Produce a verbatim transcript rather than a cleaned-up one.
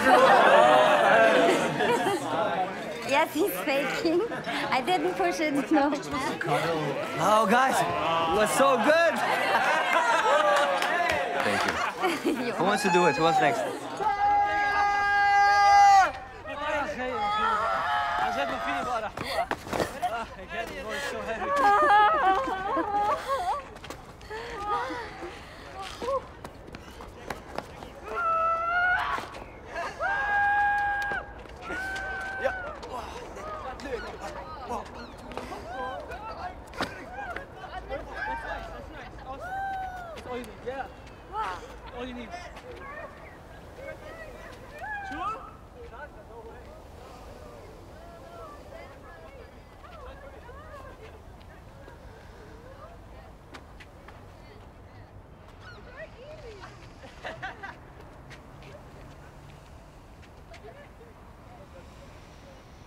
Yes, he's faking. I didn't push it, no. Oh, guys, it was so good. Thank you. Who wants to do it? Who wants next?